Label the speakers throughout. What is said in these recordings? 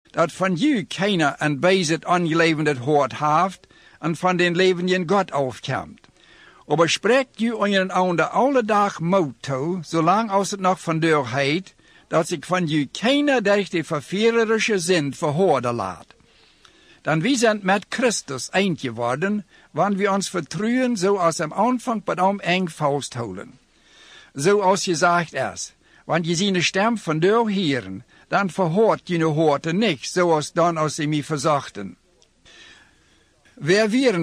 Speaker 1: dat van ju keiner een bezet angeleven het hoort haft, en van den leven in Gott aufkommt. Aber spreekt ju euren ander alle dag moed toe, zolang als het nog van deur heet, dat zich van ju keiner durch die verführerische Sinn verhoorden laat. Dan wie sind met Christus eind geworden, wann wir uns vertrauen, so als am Anfang bei ihm eng vasthouden. So als gesagt ist, wann je seine Stimme von deur hören, dann verhoort je ne Horte nicht, so als dann als sie mir versachten. Wer wären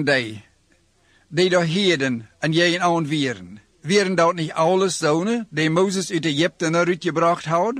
Speaker 1: die da heden en jij aan wären? Wären dat nicht alles Söhne, die Moses uit Egypte naar uitgebracht had?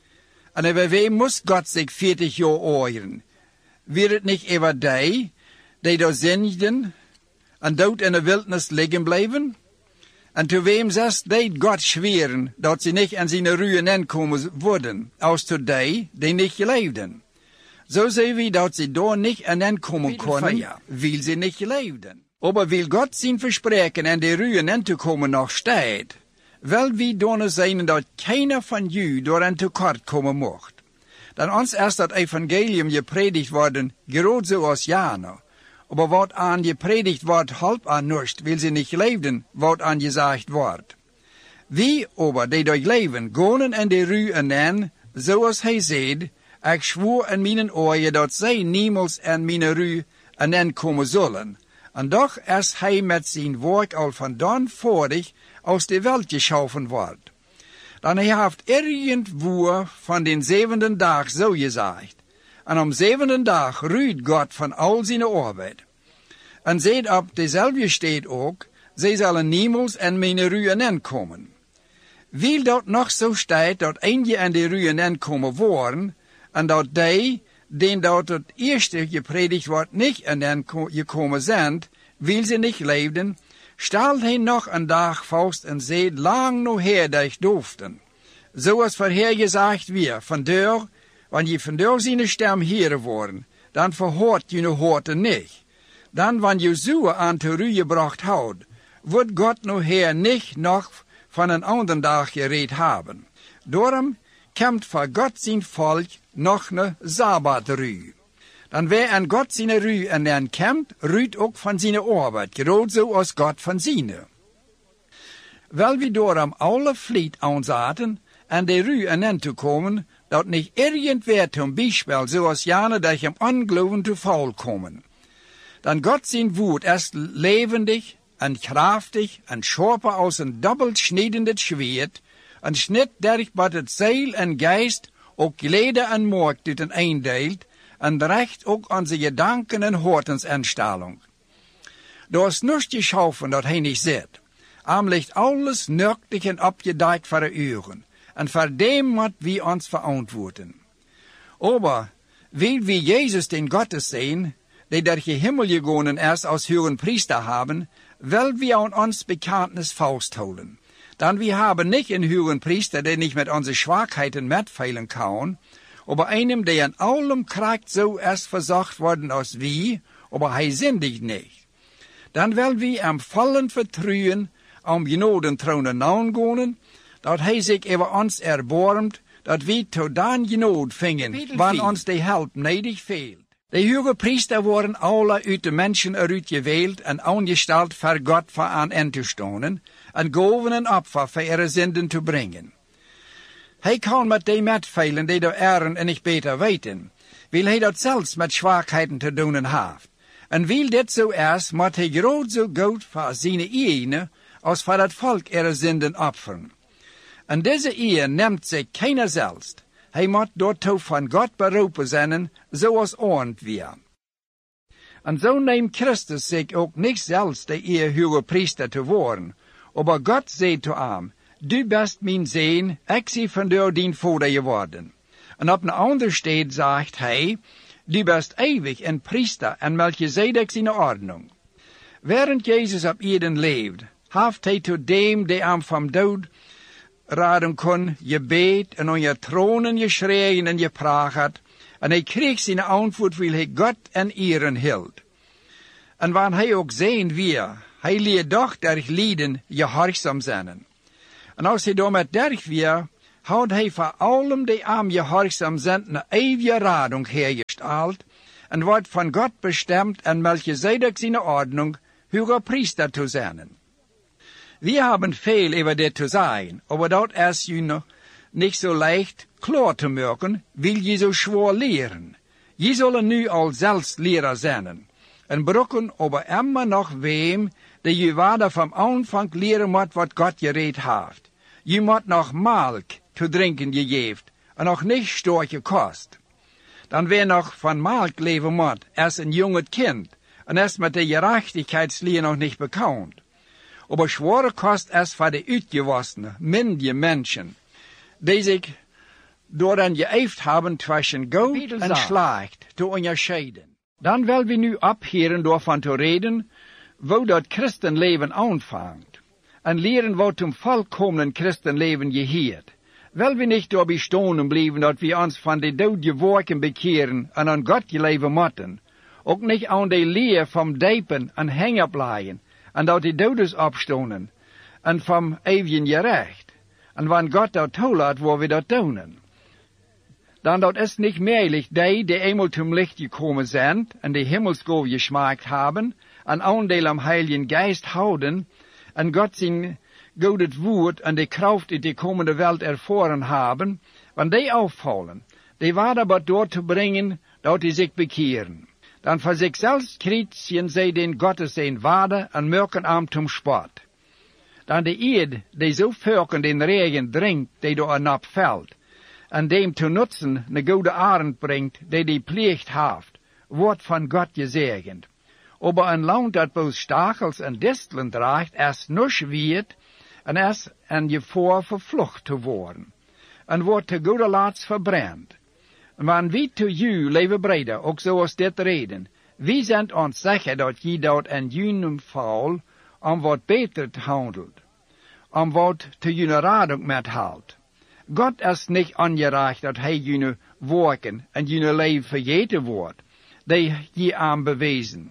Speaker 1: En über wem muss Gott sich 40 Jahre ohren? Wäre het nicht über die da sündigten en dood in der Wildnis liegen bleiben? En zu wem zegt Gott schweren, dat sie nicht an seine Ruhe ankommen würden, als zu die nicht geleefden? So sehen wir, dat sie da nicht ankommen können, weil sie nicht geleefden. Aber weil Gott sein Versprechen an die Ruhe anzukommen noch steht, will wir dann sehen, dat keiner von ju daran zu kort kommen mocht. Dann uns erst das Evangelium gepredigt worden, gerade so als Jana. Aber wat an gepredigt wordt, halb an nichts, weil sie nicht lebten, wat an gesagt wordt. Wie aber, die durch leven, gonen en die Ruhe an, so als hij zei, ik schwor in mijn oren, dat zij niemals in mijn Ruhe an komen zullen. En doch is hij met zijn werk al van dan vorig aus der Welt geschaffen wordt. Dan hij heeft irgendwo van den 7. Dag so gesagt. En am 7. Dag ruht Gott van al zijn arbeid. En seht op dezelfde steht ook, zij zullen niemals in mijn Ruhe aankomen. Weil dat nog zo steht, dat einige in de Ruhe aankomen worden, en dat die, den dat het eerste gepredigt wordt, niet in gekomen zijn, weil sie nicht leefden, stelt hij nog een dag vast en seht lang nog her dat durften. Zoals vorhergesagt wir, van deur, wann je van deur zijn stem heren worden, dan verhoort je ne Horte nicht. Dan wann Josua an de Ruhe gebracht houdt, wird Gott noch her nicht noch von een anderen Dag gereed haben. Daarom komt voor Gott zijn Volk noch ne Sabbatruhe. Dan wer an Gott seine Ruhe ernähren kommt, ruht auch von seiner Arbeit, gerade so als Gott von seine. Weil wir daarom alle Vliet anzaten, an die Ruhe ernähren zu kommen, dat nicht irgendwer zum Beispiel so als Jana durch im Unglauben zu Fall kommen. Dan Gott sein Wort ist lebendig und kraftig und scharper als ein doppelt schneidendes Schwert und schnitt durch wat Seil und Geist auch Leder und Mark durch den eindeelt und recht auch an die Gedanken und Hortensanstellung. Da ist nichts geschaffen, dat hij nicht sieht. Am liegt alles nördlich und abgedeckt vor de Ohren. Und vor dem moet wir uns verantworten. Aber, weil wir Jesus den Gottes sehen, der durch den Himmel gegangen ist als höheren Priester haben, will wir an uns Bekenntnis festhalten. Dann wir haben nicht einen höheren Priester, der nicht mit unseren Schwachheiten mitfeilen kann, aber einem, der in allem Kraft so erst versorgt worden als wir, aber hij sündigt nicht. Dann will wir am vollen Vertrauen am Genodenthron angehen, dat hij sich über uns erbarmt, dat wir tot dan genod vingen, wann uns die Help nedig fehlt. Die hoge Priester worden alle uit de Menschen eruit gewählt en angesteld voor Gott voor aan te stonen, en goven en Opfer voor ihre Sünden zu bringen. Hij kan met die metfeilen, die door ehren en nicht beter weten, weil hij dat zelfs met Schwachheiten te doen heeft. En weil dit zo is, moet hij groot zo goed voor zijn eigene, als voor het volk ihre Sünden opfern. En deze eer neemt zich keiner selbst. Hij moet daartoe van God beroepen zijn, zoals ordend wir. En zo neemt Christus zich ook niet zelfs de eer hoge priester te worden. Aber Gott zei te hem, du bist mijn Zoon, ik zie van door dien vader geworden. En op een ander steed zegt hij, du bist ewig een priester en Melchizedek zijn ordnung. Während Jezus op Erden leeft, heeft hij tot dem, die hem vom dood raden kon, gebet en aan je tronen geschreien en gepraat, en hij kreeg zijn antwoord, weil hij God en eeren hield. En wanneer hij ook zijn weer, hij leert doch durch Lieden gehoorzaam zijn. En als hij damit durch weer, houdt hij voor allem die am gehoorzaam zijn een eeuwige radung hergesteld en wordt van God bestemd en Melchizedek zijn ordnung hoger priester te zijn. Wir haben veel über dit te zeggen, aber dat is je nog nicht so leicht klar te maken, wil je zo schwer leren. Je zullen nu al zelfs leraar zijn, en brokken aber immer nog wem, die je waarde van aanvang leren moet wat God gereed heeft. Je moet nog melk te drinken gegeven, en nog niet storche kost. Dan weer nog van melk leven moet, als een jong kind, en is met de gerechtigheidsleer nog niet bekend. Aber schwere kost is voor de uitgewassene, myndige mensen, die zich door een geëft hebben tussen goud en slecht te onderscheiden. Dan wil we nu opheren door van te reden, wo dat christenleven aanvangt, en leren wat zum volkomen christenleven geheert. Wil we niet door bestaan blijven dat we ons van de dode werken bekeren en aan God leven moeten, ook niet aan de leer van dijpen en hengopleien, en dat de dodes opstonden, en van eeuwigen gerecht, en wanneer God dat toelaat, waar we dat doen. Dan dat is niet meerlijk die eenmaal zum licht gekomen zijn, en de hemelschool geschmaakt hebben, en aandeel am Heiligen Geist houden, en God zijn godet woord en de kracht in de komende wereld ervaren hebben, wanneer die afvallen, die waren maar door te brengen, dat die zich bekeren. Dan voor zichzelf krijgen zij den Gottes zijn waarde en merken aan zum sport. Dan de eed, die zo verken den regen drinkt, die door een nap valt, en dem te nutzen ne goede arend brengt, die plicht heeft, wordt van God gezegend. Aber een land dat boos stachels en distelen draagt, is nusch wird, en is een gevaar vervlucht te worden, en wordt te goede laats verbrand. Want wie te u, lieve breder, ook zoals dit reden, wie zijn ons zeggen dat je dat in junum val, om wat beter te handelt, om wat te june radung met houdt. God is niet aangereicht dat hij june werken en june leven vergeten wordt, die je aan bewezen.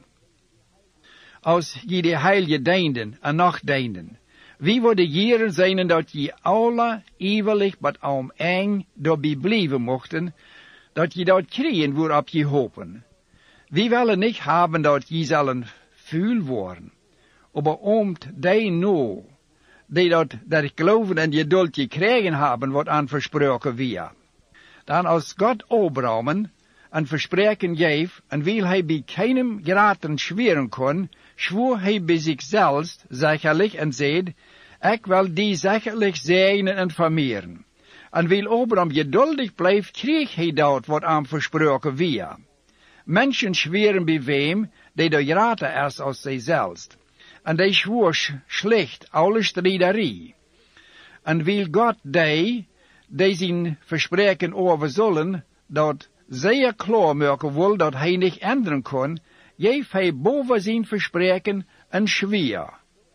Speaker 1: Als je de heilige deenden en nog deenden, wie worden jaren zijn dat je alle eeuwig wat om eng daarbij blijven mochten, dat je dat krijgen waarop je hopen. Wie willen niet hebben dat je zullen vuil worden, aber omt die no, die dat geloven en geduld je krijgen hebben, wat aan versproken weer. Dan als God Abrahamen een verspreken geeft, en wil hij bij keinem geraten schweren kon, schwoer hij bij zichzelf zekerlijk en zei, ik wil die zekerlijk zegenen en vermeeren. En wil Abraham geduldig blijven, kreeg hij dat wat aan versproken weer. Mensen schweren bij wem, die de geraten is als zijzelf. En die schwoer slecht alle striderie. En wil God die zijn verspreken over zullen, dat zeer klaar maken wil dat hij niet änderen kon, geeft hij boven zijn verspreken een schwier.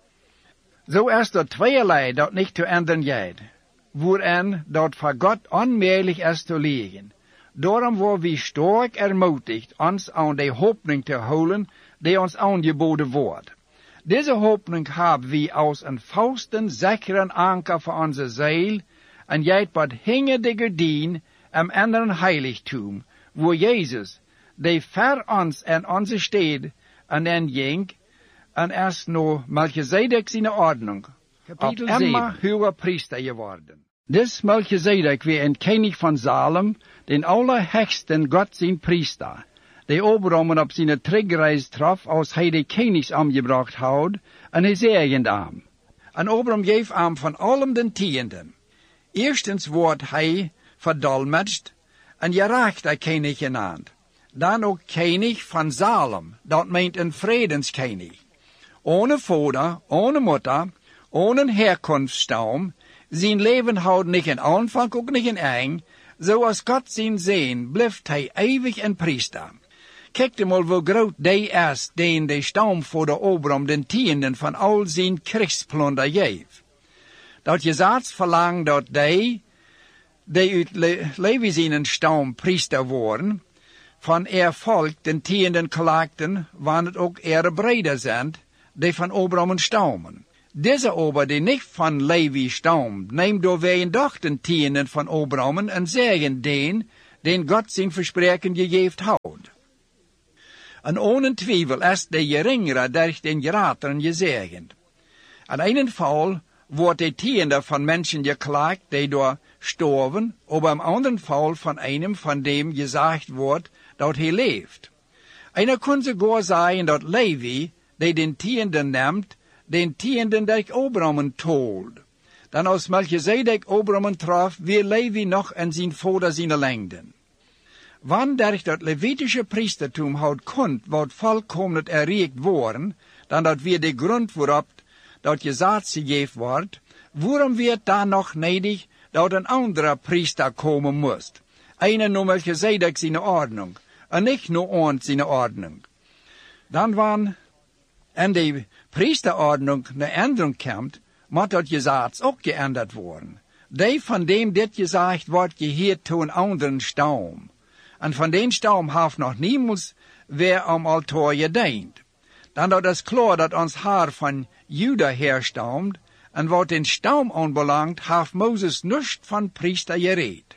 Speaker 1: Zo is er tweeërlei dat niet te änderen gaat, waarin dat voor God onmogelijk is te liggen. Daarom worden we sterk ermutigd ons aan de hoopning te houden die ons aangeboden wordt. Deze hoopning hebben we als een vasten zekeren anker voor onze ziel, en jij wat hingen de gedien am anderen heiligtum, waar Jezus, die ver ons en onze stede en en ging, en is nu Melchizedek zijn ordnung, op immer hoger priester geworden. Dus Melchizedek weer een koning van Salem, den allerhechsten God zijn priester, die Abraham op zijn terugreis trof, als hij de konings aangebracht had, en hij zegend aan. En Abraham geeft aan van allem den tienden. Eerstens wordt hij verdolmetscht en gerechter koning genaamd. Dan ook koning van Salem, dat meent een vredenskoning. Ohne vader, ohne moeder, ohne herkomststaum, zijn leven houdt niet in aanvang, ook niet in eind, zoals God zijn zin, blijft hij eeuwig een priester. Kijk mal hoe groot die is, die de stam voor de Abraham den tienden van al zijn krijgsplunder geeft. Dat je zaats verlangt dat die uit Levi zijn stam priester worden, van volk den tienden kolakten, wanneer het ook breder zijn, die van Abraham stammen. Deze aber, die nicht van Levi stammt, neemt door wij doch den tienden van Abraham en zeggen den Gott zijn verspreken gegeven houdt. En ohne twijfel is de geringere durch den gerateren gezegend. Aan een geval wordt de tiende van mensen geklaagd die door sterven, aber am anderen Fall von einem, von dem gesagt wordt dat hij leeft. Einer kon sogar sagen dat Levi, die den tienden neemt, den tienden durch Abraham told. Dan als Melchizedek Abraham traf, weer Levi nog en zijn vader zijn lengden. Wanneer dat Levitische priestertum houdt kunt, wat volkomen erreikt worden, dan dat weer de grond waarop dat gezaad gegeven wordt, waarom werd dan nog nodig dat een andere priester komen moest? Einer nur Melchizedek zijn ordnung, en niet nur ons zijn ordnung. Dan wanneer en de priesterordnung naar Änderung komt, moet dat gezaad ook geändert worden. Die van dem dit gezegd wordt geheert toe een anderen stam. En van den stam heeft nog niemals weer am altaar gediend. Dan dat is klaar dat ons haar van Juda herstamt, en wat den stam aanbelangt, heeft Moses niets van priester gereed.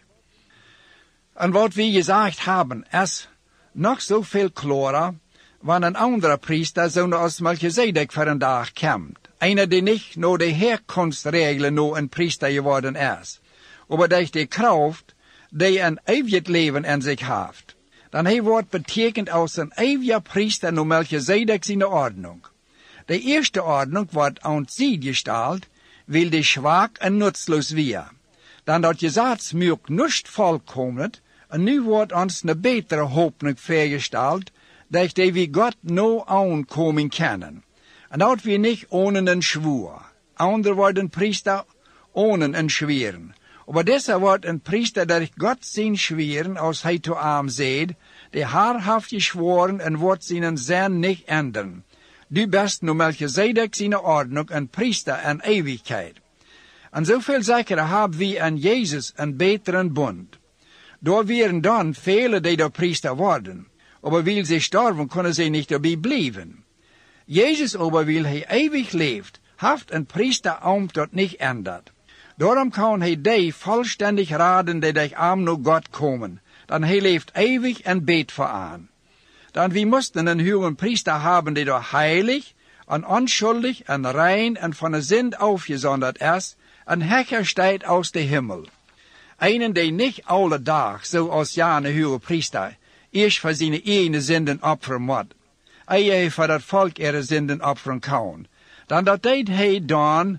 Speaker 1: En wat we gezegd hebben, is nog zoveel klarer, wanneer een andere priester, zoals Melchizedek voor een dag komt. Einer die niet naar de herkomstregelen naar een priester geworden is, maar durch de kracht die een eeuwig leven in zich heeft. Dan hij wordt betekend als een eeuwige priester naar Melchizedek zijn ordnung. De eerste ordnung wordt aan zij gesteld, wil de zwak en nutzloos weer. Dan dat gezaadsmurk niet volkomen, en nu wordt ons een betere hoopning vergesteld, dat we God nou aankomen kennen. En dat we niet ohne een schwoer. Ander worden priester ohne een schweren. Maar deze wordt een priester dat God zijn schweren, als hij te arm zegt, de haar heeft geschworen en wordt zijn zin niet ändern. Du best nu Melchizedek zijn ordnung een priester en eeuwigheid. En zoveel zeker hebben we aan Jezus een betere bund. Door werden dan vele die door priester worden. Aber wil ze sterven, kunnen ze niet erbij blijven. Jezus aber wil hij eeuwig leeft, heeft een priesterambt dat niet ändert. Daarom kan hij die vollständig raden die durch arm naar God komen, dan hij leeft eeuwig en beet voor aan. Dan we moesten een hoge priester hebben die door heilig, en onschuldig, en rein, en van de zin aufgesonderd is, en hergesteld aus de Himmel. Einen die niet alle dag, zoals Jane hoge priester, eerst voor zijn eigen zinden offeren moet. Hij voor dat volk zinden offeren kan. Dan dat deed hij dan,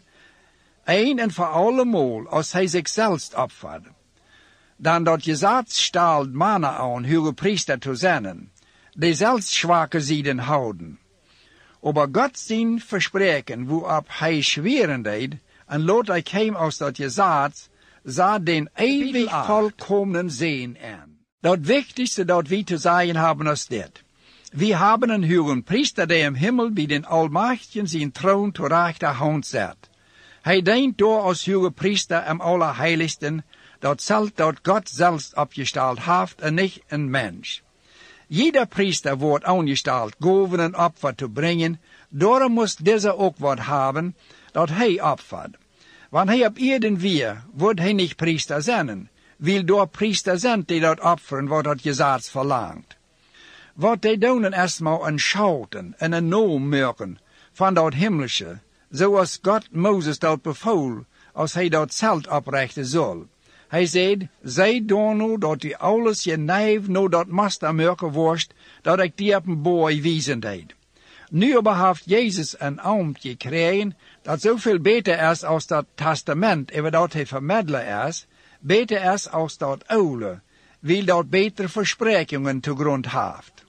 Speaker 1: een en voor allemaal, als hij zichzelf opfert. Dan dat gezaad stelt mannen aan, hoge priester te zijn, die zelfs zwakke zijden houden. Aber God zijn verspreken, waarop hij schweren deed, en lot hij kwam aus dat gezaad, zah den eeuwig volkomen zeen aan. Dat wichtigste dat we te zeggen hebben is dit. We hebben een hoge priester die im Himmel bij den Almachtigen zijn troon te rechterhand zet. Hij dient door als hoge priester am Allerheiligsten, dat zelt dat God zelfs opgesteld heeft en niet een mens. Jeder priester wordt aangesteld gaven en opfer te brengen, daarom moest deze ook wat hebben, dat hij opfert. Wanneer hij op Erden weer, wordt hij niet priester zijn, wil door priester zijn die dat opferen wat dat gezaad verlangt. Wat die doen erstmal een schouten en een noem merken van dat himmlische, zoals God Mozes dat bevoel, als hij dat zelt oprichten zal. Hij zei, zij doen nu dat die alles je nijf nu dat master merken worst, dat ik die op een boy wijzen deed. Nu aber heeft Jezus een ambt gekregen, dat zoveel beter is als dat testament, over dat hij vermiddelen is, beter is als dat oude, wil dat betere versprekingen te grond heeft.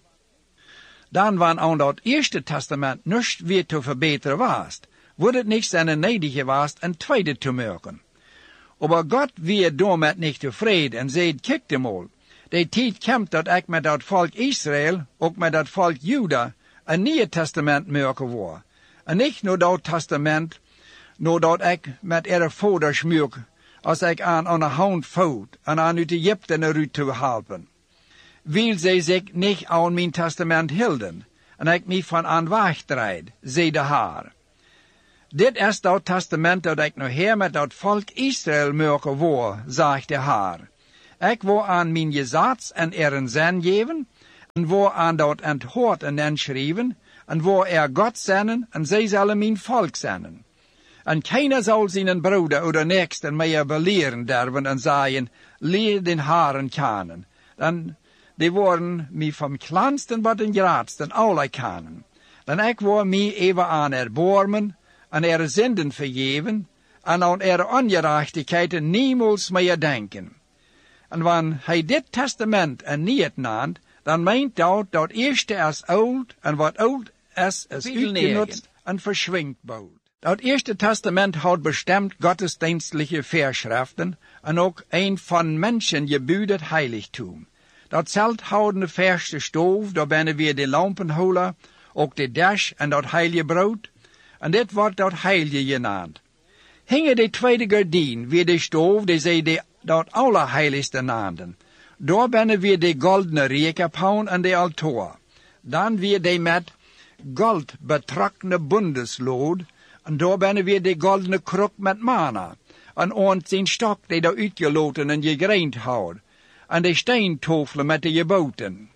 Speaker 1: Dan wanneer aan dat eerste testament niets weer te verbeteren was, wordt het niet zijn neidig geweest een tweede te merken. Aber God weer daarmee niet tevreden en zei, kijk de mal, de tijd komt dat ik met dat volk Israël, ook met dat volk Juda, een nieuw testament merken word. En niet nur dat testament, nur dat ik met ihre vaders merk, als ik aan de hand voet en aan uit Egypte eruit te helpen. Wil zij zich niet aan mijn testament hielden, en ik mij van aan wegdreid, zei de Heer. Dit is dat testament dat ik nog her met dat volk Israël mogen voor, zegt de Heer. Ik wil aan mijn gezats en eren zin geven, en wil aan dat antwoord en schrijven, en wil God zenden, en zij zullen mijn volk zenden. En keiner zal zijn broeder of nächste meer beleren derven en zeggen, leer den Herren kennen. Dan die worden mij van kleinsten wat den grootsten alle kennen. Dan ik wil mij even aan erbarmen, en zinden vergeven, en aan ongerechtigheden niemals meer denken. En wanneer hij dit testament niet naant, dan meent dat eerste is oud, en wat oud is uitgenutst en verschwingt bald. Dat eerste testament houdt bestemd gottesdienstliche Verschriften en ook een van mensen gebudet heiligtum. Dat zelfhoudende verste stoof, daar binnen weer de lampenholer, ook de dash en dat heilige brood, en dit wordt dat heilige genaamd. Hingen de tweede gordijn weer de stoof, die zij dat allerheiligste naamden. Daar binnen weer de goldene rekenpaun en de altaar. Dan weer de met gold betrokkene bundeslood, en daar binnen weer de goldene kruk met mana, en ont zijn stok die daar uitgeloten en gegreind houdt, en de steentofelen met de geboten.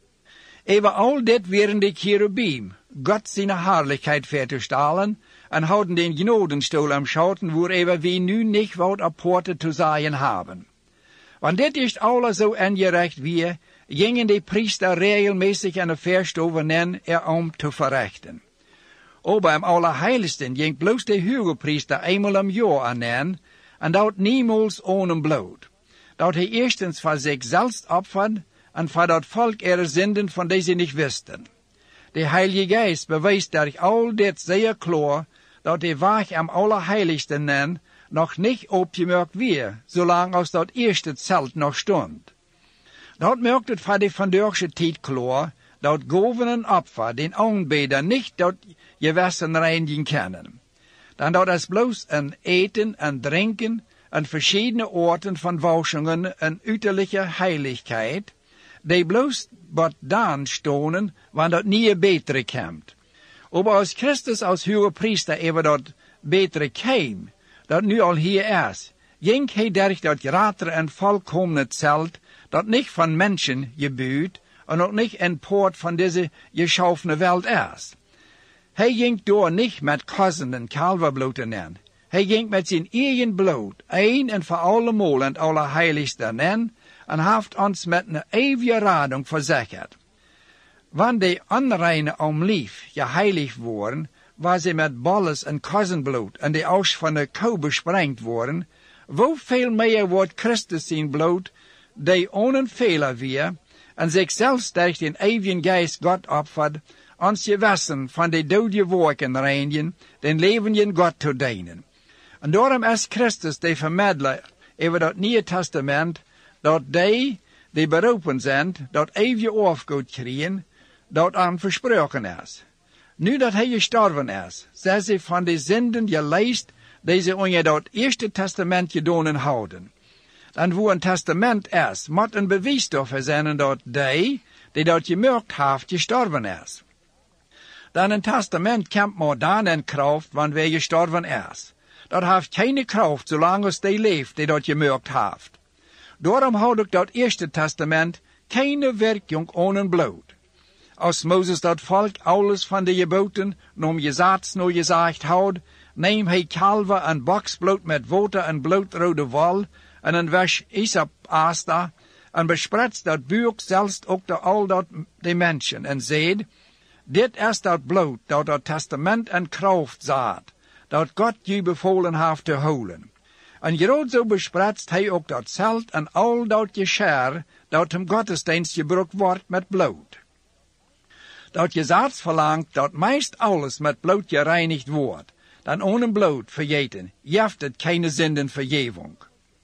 Speaker 1: Over al dit wären de cherubim, Gott zijn herrlichkeit vertestalen, en houden den Gnodenstoel am Schauten, waarover we nu niet wat apporte te zeggen hebben. Want dit is alles zo ongerecht wie, gingen de priester regelmäßig een verstoven nen om te verrichten. Aber im Allerheiligsten ging bloos de huurpriester eenmaal am jaar aan nen, en dat niemals ohne bloed. Dat hij eerstens voor zichzelf opfert, en voor dat volk zinden van deze niet wisten. De Heilige Geist bewijst durch al dit zeer klar, dat de weg am Allerheiligsten nen nog niet opgemerkt weer, zolang als dat eerste zelt nog stond. Dat merkt het voor de vandaagse tijd klar, dat goven en opfer den aanbeder niet dat gewassen reinigen kennen. Dan dat is bloos een eten en drinken en verschillende orten van wauschungen en uiterlijke heiligheid, die bloos wat dan stonen, wanneer dat niet betere komt. Aber als Christus als hoge priester even dat betere kwam, dat nu al hier is, ging hij durch dat grotere en volkomene zelt, dat niet van mensen gebuurd, en ook niet een poort van deze geschaffene wereld is. Hij ging door niet met kossen en kalverbloed in. Hij ging met zijn eigen bloed, een en voor allemol en het allerheiligste in, en heeft ons met een eeuwige rading verzekerd. Wanneer de onreine om lief geheiligd worden, waar ze met bolles en kossenbloed en de aus van de kou besprengd worden, hoeveel meer wordt Christus zijn bloed, die ohne Fehler weer, en zichzelf durch den eeuwigen Geist Gott opfert, ons gewassen van de dode werken reinigen, den levenden Gott te dienen. En daarom is Christus de vermiddelaar over dat Nieuwe Testament, dat die beroepen zijn, dat eeuwige afgoed krijgen, dat aan versproken is. Nu dat hij gestorven is, zijn ze van de zinden geleest, die ze onder dat Eerste Testament gedaan houden. Dan wo een testament is, moet een bewijs daarvoor zijn dat die dat gemerkt heeft, gestorven is. Dan een testament komt maar dan in kracht, wanneer hij gestorven is. Dat heeft geen kracht, zolang als die leeft, die dat gemerkt heeft. Daarom houdt ook dat Eerste Testament geen werking ohne bloed. Als Mozes dat volk alles van de geboten, nom gezats no gezegd houdt, neem hij kalver en boksbloed met water en bloedrode wol, en een was isop-asta, en bespretst dat buik zelfs ook door al dat de mensen, en zeid, dit is dat bloed, dat testament en kracht zaad, dat God je bevolen heeft te houden. En groot zo bespretst hij ook dat zelt en al dat gescher, dat hem gottesdienst gebruikt wordt met bloed. Dat gezats verlangt dat meest alles met bloed gereinigd wordt, dan ohne bloed vergeten, jeft het keine zindenvergeving.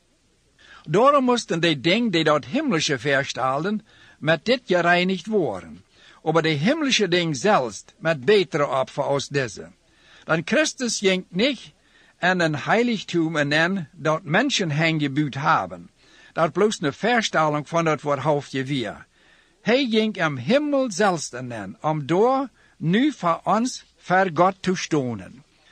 Speaker 1: Daarom moesten de dingen die dat himmlische verstelden, met dit gereinigd worden. Aber de himmlische ding zelfs met betere opfer als deze. Dan Christus ging niet in een heiligtum en dat mensen hen gebuut hebben. Dat bloos een verstelling van dat wat hoofdje weer. Hij ging am Himmel zelfs in, om door nu voor ons voor God te stonen.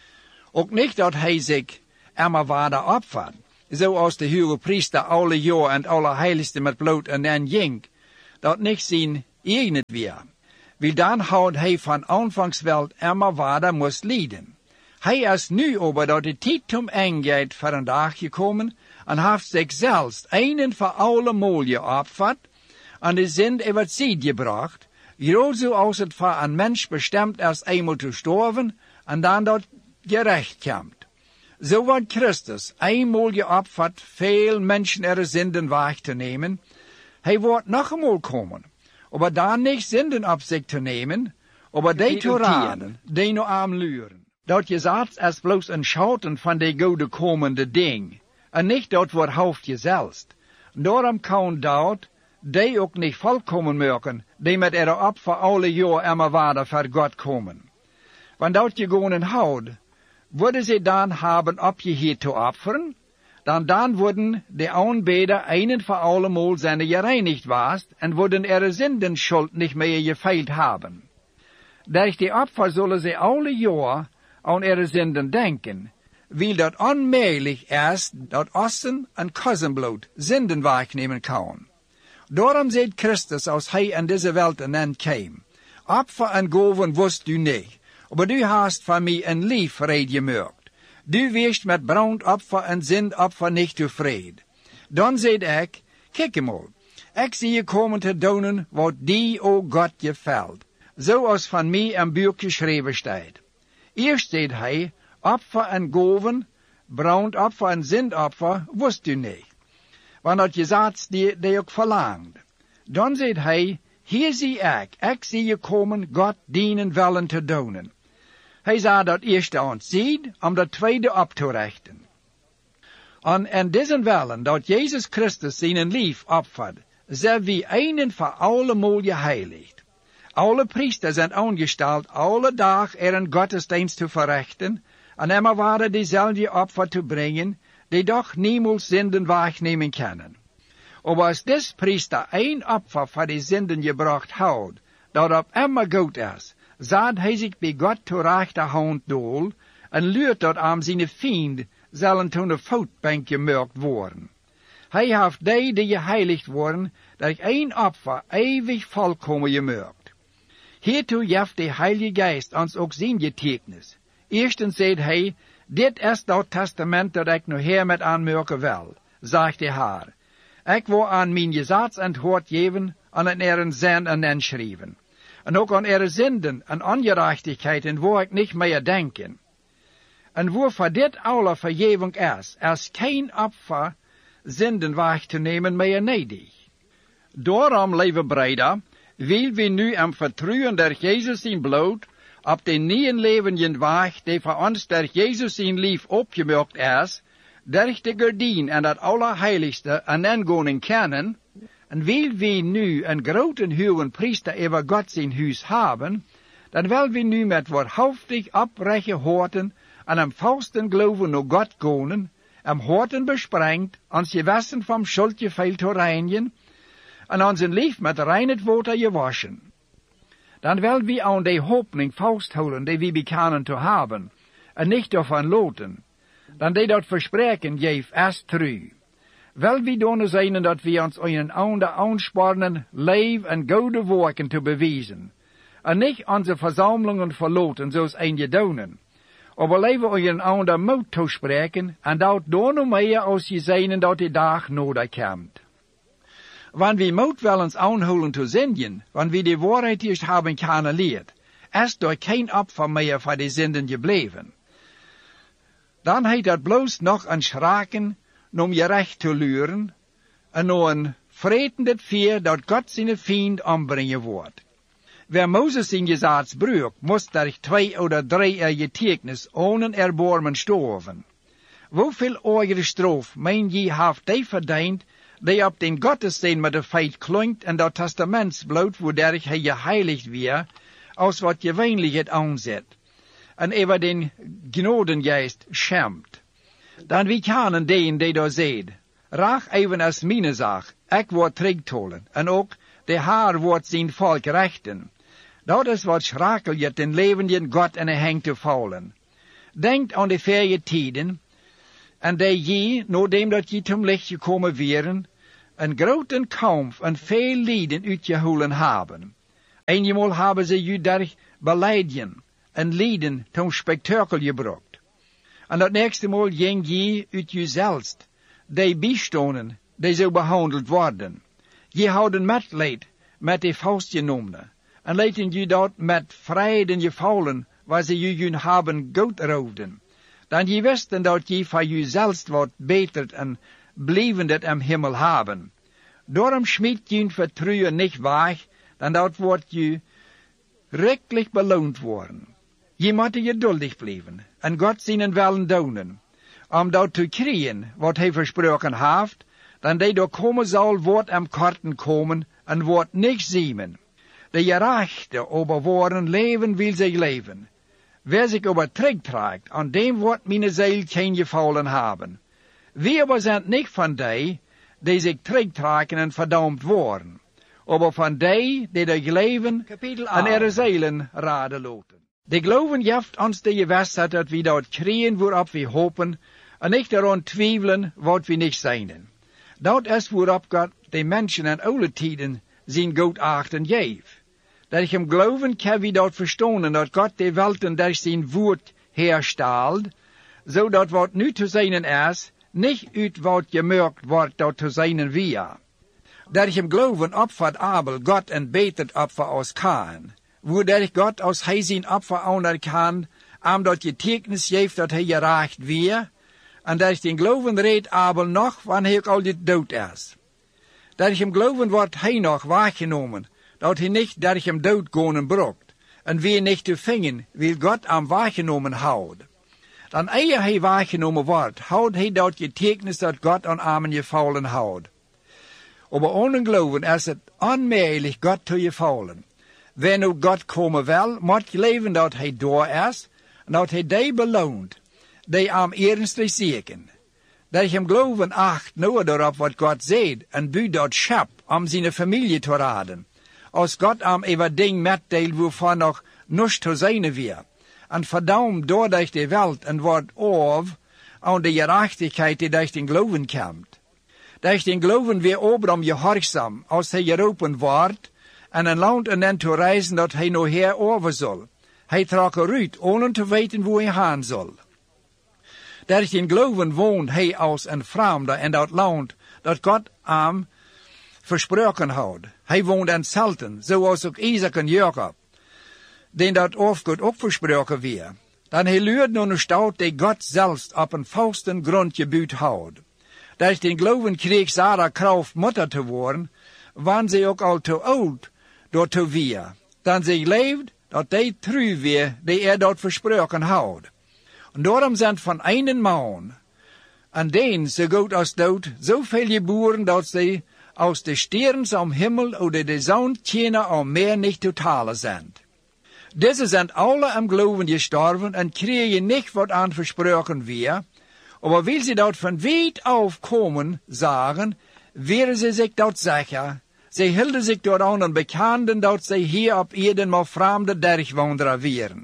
Speaker 1: Ook niet dat hij zich immer waarder opvat, zoals de hoge priester alle jaar en allerheiligste met bloed en dan ging, dat niet zijn eigen weer. Wil dan houdt hij van aanvangswel immer waarder moest lijden. Hij is nu over dat de tijd om aangaat voor een dag gekomen en heeft zich zelfs een voor alle mooie opvat en de zin over het ziet gebracht, groot zoals het voor een mens bestemd is eenmaal te sterven en dan dat gerecht komt. Zo wordt Christus eenmaal geopvat veel mensen er zinden weg te nemen. Hij wordt nog eenmaal komen, maar dan niet zinden op zich te nemen, maar die te raden, die nu aan luren. Dat gezegd is bloos een schouten van de goede komende ding, en niet dat wordt hoofd jezelf. Daarom kan dat die ook niet volkomen maken, die met erop voor alle jaar immer waarder voor God komen. Want dat je gewoon houdt, worden ze dan hebben opgeheerd te offeren, dan worden de aanbeder een voor allemaal zijn gereinigd was en worden er zindenschuld niet meer gefeild hebben. Durch die Opfer zullen ze alle jaar aan er zinden denken, wil dat onmogelijk is dat ossen en kossenbloed zinden wegnemen kan. Daarom zegt Christus als hij in deze wereld en kwam, Opfer en goven wist u niet, maar du hast van mij een lief red gemaakt. Du weest met brandopfer en zindopfer niet tevreden. Dan zei ik, kijk eenmaal, ik zie je komen te doen wat die o God gefällt, zoals van mij een boek geschreven staat. Eerst zei hij, opfer en goven, brandopfer en zindopfer wist u niet, want dat je zat die ook verlangt. Dan zei hij, hier zie ik zie je komen God dienen willen te doen. Hij zou dat eerste aanzien om dat tweede op te richten. En deze willen dat Jezus Christus zijn lief opvat, zijn wie een voor allemaal geheiligd. Alle priesters zijn aangesteld alle dag er een godsdienst te verrichten en immer waren diezelfde opfer te brengen, die doch niemals zinden wegnemen kunnen. Maar als deze priester een opfer voor die zinden gebracht houdt, dat op immer goed is, zat hij zich bij God te rechterhand doel en leert dat aan zijn vriend zullen toen een voetbank gemaakt worden. Hij heeft die geheiligd worden, dat één opfer eeuwig volkomen gemaakt. Hiertoe heeft de Heilige Geest ons ook zijn getekens. Eerstens zei hij, dit is dat testament dat ik nu hiermet aanmerken wil, zegt de Heer. Ik wil aan mijn gezag antwoord geven en aan er zin en inschrijven. En ook aan er zinden en ongerechtigheden wil ik niet meer denken. En waarvoor dit alle vergeving is geen opfer zinden weg te nemen meer nedig. Daarom, lieve breder, wil we nu am vertrouwen der Jezus zijn bloed op de nieuwe levende weg, die voor ons der Jezus zijn lief opgemerkt is, durch de gordijn en dat allerheiligste en ingoning kennen, en wil we nu een grote hoge priester over God zijn huis hebben, dan wil we nu met waarhaftig oprechte horten en am vasten geloven naar God gaan, am horten besprengt, ons gewassen vom schuldje veel te reinigen, en ons lief met reinhet water gewaschen. Dan wil we aan de hoopning vasthouden die we bekennen te hebben, en niet ervan loten. Dan die dat verspreken geeft is trouw. Wil we doen zijn dat we ons een ander aansporen, leven en goede werken te bewijzen, en niet onze verzamelingen verloten zoals een gedonen. Maar leven een ander moed toespreken, en dat door meer als je zijn dat die dag nodig komt. Want we moed wel eens aanhouden te zenden, want we de waarheid eerst hebben kunnen leerd, is door geen opfer meer voor de zinden gebleven. Dan heet dat bloos nog een schraken om je recht te luren, en nog een vretend vier dat God zijn vriend ombrengen wordt. Waar Mozes zijn gezag bruik, moest er 2 of 3 getekens ohne erbarmen sterven. Hoeveel oogere stroof, meen je, heeft die verdiend, die op den gottesdienst met de feit klonkt en dat testamentsbloed, waardoor hij geheiligd weer, als wat gewöhnlich het aanzet, en over den Gnadengeist schämt. Dan wie kennen den die daar zegt, rach even als mijn zaak, ik word terugtolen, en ook de Heer wordt zijn volk rechten. Dat is wat schrakel je den levenden God in de hang te vallen. Denkt aan de verre tijden, en dat je, nadat dat je tom licht gekomen wären, een grote kamp en veel lijden uitgehouden hebben. Eenmaal hebben ze je daar beleiden en lijden tom spektakel gebracht. En dat nächste maal ging je uit jezelf, die bijstonden, die zo behandeld worden. Je houden medleid met de vastgenomen, en laten je dat met vrede gevallen, waar ze je hebben goed roofden. Dan je wisten dat je voor jezelf wat beter en blijvend am himmel hebben. Daarom schmiet je vertrouwen niet weg, dan dat wordt je rechtlich beloond worden. Je moet geduldig blijven, en God zijn willen doen, om dat te krijgen wat hij versproken heeft, dan die door komen zal, wordt am korten komen, en wordt niet zien. De gerechte over worden leven wil zich leven. Wer zich overtrekt aan dem wordt mijn ziel geen gevallen hebben. We aber zijn niet van die zich terugtrekken en verdampt worden, aber van die de leven en ihre zielen raden laten. De geloven geeft ons de gewissheid dat we dat krijgen waarop we hopen, en niet eraan twijfelen wat we niet zijn. Dat is waarop God de mensen in oude tijden zijn goedachten geeft. Dat ik hem geloven kan we dat verstaan, dat God de welten door zijn woord herstelt, zodat wat nu te zijn is, niet uit wat gemerkt wordt dat te zijn weer. Dat ik hem geloven opvat Abel God en beter opfer als Kain, waardoor God als hij zijn opfer onder kan, omdat je tekens geeft dat hij gerecht weer, en dat ik den geloven reed Abel nog, wanneer hij al dit dood is. Dat ik hem geloven wordt hij nog waargenomen, dat hij niet dat ik hem doodgonen brokt, en weer niet te vingen, wil God am waargenomen houden. Dan eer hij waargenomen wordt, houdt hij dat getekens dat God aan amen gevallen houdt. Aber ohne geloven is het onmogelijk God te gevallen. Wenn nu God komen wil, moet je leven dat hij door is, en dat hij die beloont, die am ernstig zieken. Dat ik hem geloven acht nou daarop wat God zegt, en buurt dat schap om zijn familie te raden. Als God am even ding metdeelt waarvan nog niets te zijn weer. En verdammt doordat de wereld en wordt af aan de gerechtigheid die durch den geloven komt. Durch den geloven weer Abraham gehoorzaam, als hij geroepen wordt, en een land en dan te reizen dat hij nog her over zal. Hij trok eruit, ohne te weten hoe hij gaan zal. Durch den geloven woont hij als een vreemde in dat land dat God hem versproken houdt. Hij woont in zelten, zoals ook Isaac en Jacob, den dat God ook versproken weer. Dan hij luurt naar een stad die God zelfs op een vasten grond gebuut houdt. Durch den geloven kreeg Sarah kracht moeder te worden, wanneer ze ook al te oud door te weer. Dan ze leeft dat die trouw weer die dat versproken houdt. En daarom zijn van een man, en den zo goed als dood, zoveel geboren dat ze aus de sterren am Himmel oder de zon tjenen am meer niet te talen zijn. Deze zijn alle am geloven gestorven en kregen niet wat aan versproken weer, aber wil ze dat van weit af komen sagen, wären ze zich dat zeker. Ze hielden zich door aan en bekenden dat ze hier op Erden maar vreemde dergwanderer wären.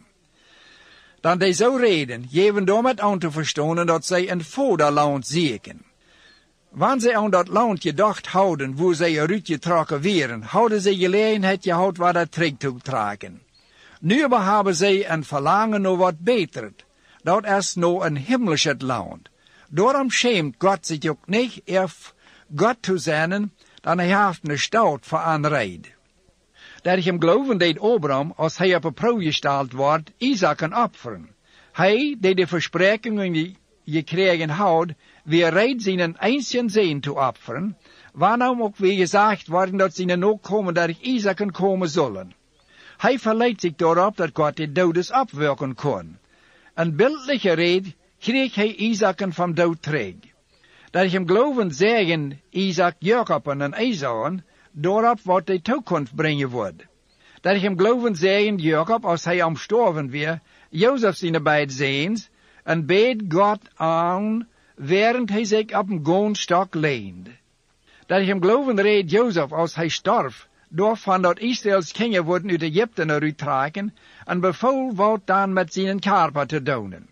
Speaker 1: Dan die zo reden, geven daarmee aan te verstaan dat zij een vaderland zieken. Wanneer zij aan dat land gedacht houden, waar zij eruit getrokken wären, hadden zij gelegenheid gehad waar dat terug te trekken. Nu aber hebben zij een verlangen naar wat beter. Dat is nou een himmlisch land. Daarom schämt God zich ook niet erf God te zijn, dan hij heeft een stad voor aanrijd. Dat ik hem geloven deed Abraham, als hij op een proef gesteld wordt, Isaac een offeren. Hij, die de versprekingen gekregen houdt, weer reed zijn einzigen zoon te offeren, waarom ook weer gezegd worden dat zijn nakomen dat Isaac komen zullen. Hij verleidt zich daarop dat God de dodes opwerken kon. Een beeldelijke red kreeg hij Isaac van dood terug. Dat ik hem geloven zeggen, Isaac, Jacob en Esau, daarop wat de toekomst brengen wordt. Dat ik hem geloven zeggen, Jacob, als hij am sterven weer, Jozef zijn beide zoons, en beet God aan, während hij zich op een goonstok leende. Dat ik hem geloven reed Jozef, als hij stierf, doorvan dat Israëls kinderen worden uit Egypte eruit trekken, en bevoel wat dan met zijn karper te doen.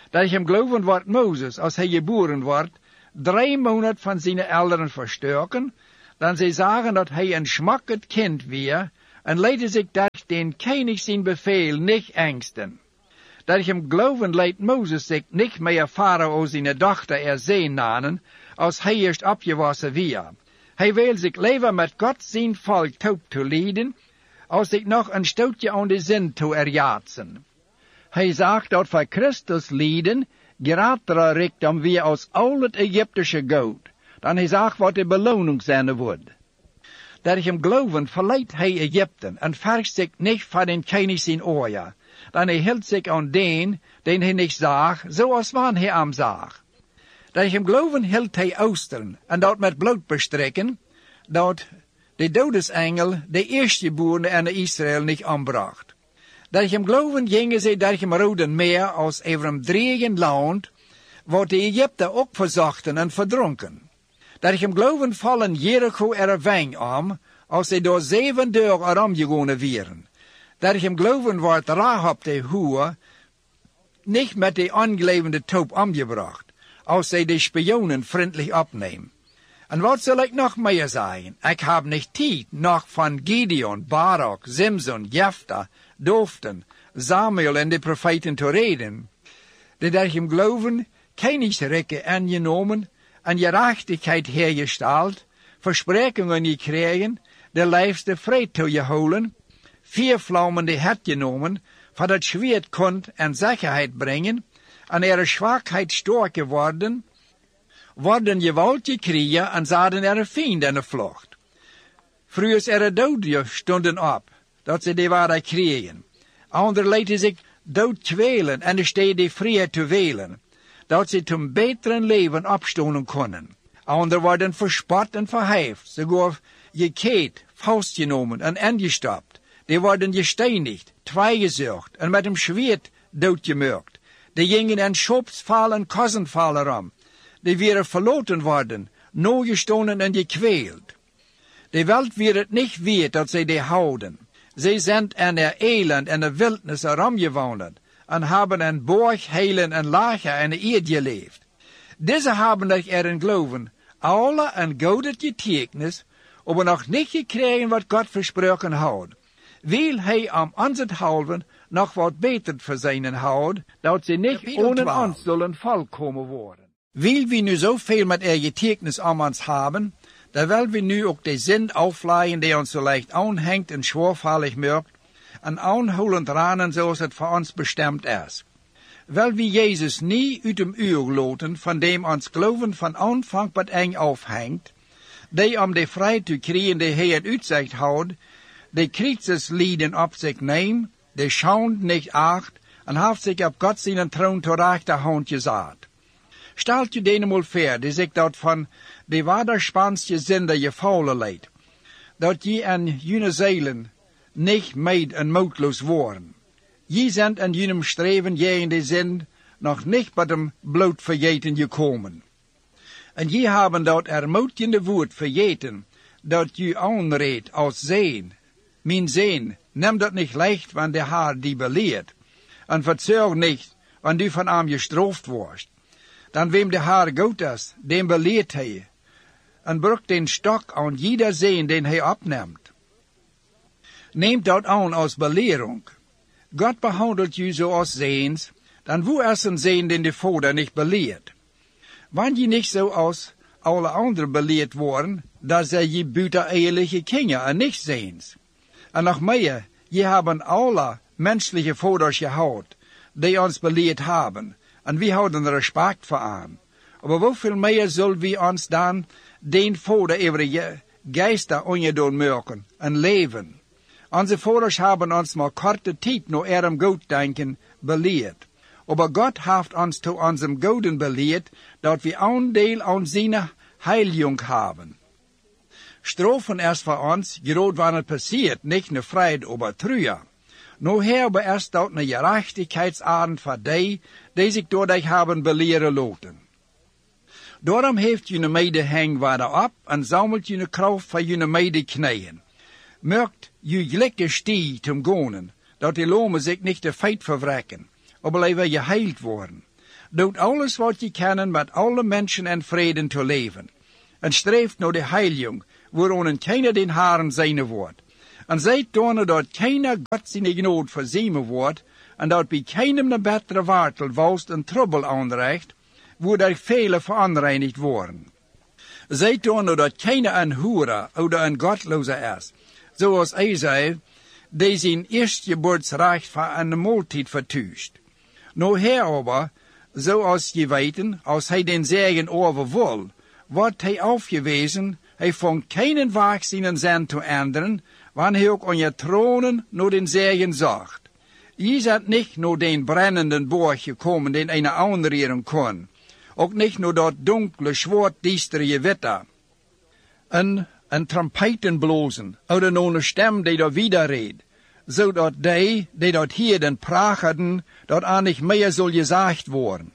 Speaker 1: Dat hem geloven wordt Mozes, als hij geboren wordt, 3 maanden van zijn ouderen verstoken, dan zij zagen dat hij een schmakkend kind weer, en leidde zich dat den koning zijn bevel niet angsten. Dat hem geloven leidt Mozes zich niet meer Farao zijn dochter zien nanen, als hij eerst opgewassen weer. Hij wil zich leven met God zijn volk toe te leiden, als zich nog een stootje aan de zin te erjaatsen. Hij zag dat voor Christus lijden geratere richt om weer als al het Egyptische goud, dan hij zag wat de beloning zijn wordt. Dat hem geloven verleidt hij Egypten en vergt zich niet van den koning zijn oor, dan hij hield zich aan den hij niet zag, zoals wanneer hij hem zag. Dat hem geloven hield hij Oosteren en dat met bloed bestrekken, dat de dodesengel de eerstgeborene en Israël niet aanbracht. Dat hem geloven gingen zij door hem Rode Meer als over een dreigend land, wat de Egypten ook verzochten en verdronken. Dat hem geloven vallen Jericho er wijn om, als zij door 7 dagen erom gegaan waren. Dat hem geloven wordt Rahab de hoer niet met de aangelevende toop omgebracht, als zij de spionen vriendelijk opnemen. En wat zal ik nog meer zeggen? Ik heb niet tijd nog van Gideon, Barak, Simson, Jefta, Doften, Samuel en de profeten te reden. Dat hem geloven, koningsrijken aangenomen en gerechtigheid hergesteld, versprekingen gekregen, de lijfste vrede toegehouden, 4 vlammende het genomen, voor dat zwaard kon en zekerheid brengen, en er zwakheid sterk geworden, worden geweld gekregen en zaten er vrienden in de vlucht. Vroeger er doden stonden op, dat ze die waren kregen. Anderen lieten zich dood kwelen en er steed de vrijheid te welen, dat ze tot betere leven opstonden konden. Anderen worden verspot en verheefd, sogar gekeerd, vastgenomen en ingestapt. Die worden gesteinigd, tweegezocht en met een zwaard doodgemerkt. Die gingen in schopsval en kossenval erom. Die weer verloten worden, nogestonen en gekweeld. De welt weer het niet weet dat zij die houden. Zij zijn in de elend en de wildnis eromgewandeld en hebben een borg, heilen en lager in de eerd geleefd. Deze hebben zich erin geloven, alle een gouden getekens, maar nog niet gekregen wat God versproken had. Wil hij om ons het halven nog wat beter voor zijn houdt, dat ze niet ohne ons zullen volkomen worden. Wil we nu zoveel met getekens om ons hebben, dan wil we nu ook de zin afleiden die ons zo leicht aanhangt en schwervallig maakt, en aanhoudend ranen zoals het voor ons bestemd is. Wil we Jezus niet uit hem uur loten, van dem ons geloven van aanvang tot eind afhangt, die om de vrijheid te krijgen die hij het uitzicht houdt, de kruiseslieden op zich neemt, de schaunt niet acht, en heeft zich op God zijn troon ter rechterhand gezet. Stelt je denemaal voor, die zich dat van de waterspanske zinde gevallen leidt, dat je en jene zeilen niet meid en moedloos worden. Je zijn en jenem streven je in de zin nog niet met hem bloot vergeten gekomen. En je hebben dat ermutigende woord vergeten, dat je aanreed als zeen. Mijn zeen, neem dat niet leicht, want de Heer die beleert. En verzorg niet, want u van hem gestraft wordt. Dan wem de Heer goed is, den beleert hij. En brukt den stok aan jeder zeen den hij opneemt. Neemt dat aan als belering. God behandelt u zoals zeens, dan woe is een zeen den de vader niet beleert. Want je niet zoals alle anderen beleerd worden, dat zij je buiten eerlijke kinderen en niet zeens. En nog meer, je hebben alle menselijke vaders gehad, die ons beleerd hebben, en we houden respect voor aan. Maar hoeveel meer zullen we ons dan den vader over je geesten ongedoen maken en leven? Onze vaders hebben ons maar korte tijd naar ihrem goeddenken beleerd. Maar God heeft ons tot onzem goden beleerd, dat we aandeel aan zijn heiliging hebben. Strafen is voor ons, gerade wanneer het passiert, niet een vrijheid, maar truja. Nu hebben is dat een gerechtigheitsarend voor die zich door dich hebben beleren laten. Daarom heeft je mede hang waarde op en zamelt je kracht voor je mede knieën. Merkt je gelukkig stie te gaan, dat die lomen zich niet de feit verwrekken, maar blijven geheild worden. Doet alles wat je kan met alle mensen en vreden te leven. En streeft naar de heiliging, waarover keiner den Haren zijn wordt. En zijt tonen dat keiner God zijn genood verzemen wordt, en dat bij keinem een betere wartel walst en trubbel aanrecht, waar er vele veranreinigd worden. Zij tonen dat keiner een hoera of een godloze is, zoals hij zei, die zijn eerstgeboortsrecht van een maaltijd vertuist. Nou herover, zoals je weten, als hij den zegen over wil, wordt hij afgewezen, hij vond keinen weg zijn zin te änderen, wanneer hij ook aan je tronen naar den zegen zocht. Je bent niet naar den brennenden borg gekomen, den een aanreren kon, ook niet naar dat donkele, zwart, diestere witte. En trompeten blozen, of een stem die daar wieder reed, zodat die dat hierden prachten, dat aan niet meer zal gezegd worden.